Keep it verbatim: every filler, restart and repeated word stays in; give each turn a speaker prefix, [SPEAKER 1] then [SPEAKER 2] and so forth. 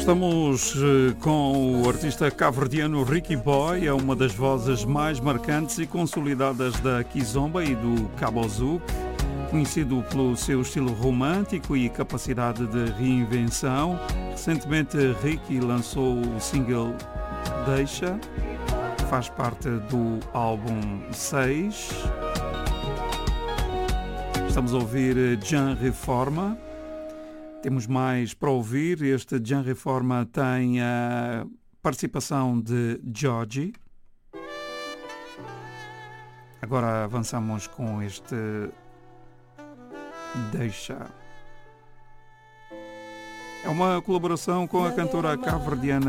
[SPEAKER 1] Estamos com o artista cabo-verdiano Ricky Boy, é uma das vozes mais marcantes e consolidadas da Kizomba e do Cabo Zouk, conhecido pelo seu estilo romântico e capacidade de reinvenção. Recentemente, Ricky lançou o single Deixa, que faz parte do álbum seis. Estamos a ouvir Jan Reforma. Temos mais para ouvir. Este Jan Reforma tem a participação de Georgie. Agora avançamos com este Deixa. É uma colaboração com a cantora cabo-verdiana